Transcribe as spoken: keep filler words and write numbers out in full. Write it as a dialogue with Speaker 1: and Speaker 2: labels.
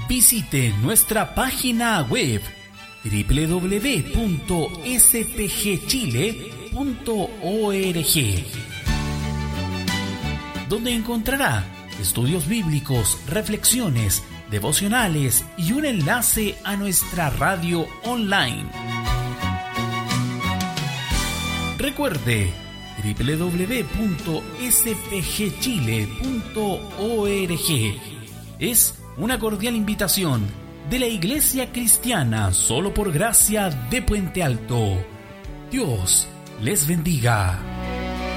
Speaker 1: Visite nuestra página web doble u doble u doble u punto s p g chile punto org, donde encontrará estudios bíblicos, reflexiones, devocionales y un enlace a nuestra radio online. Recuerde, doble u doble u doble u punto s p g chile punto org es una cordial invitación de la Iglesia Cristiana Solo por Gracia de Puente Alto. Dios les bendiga.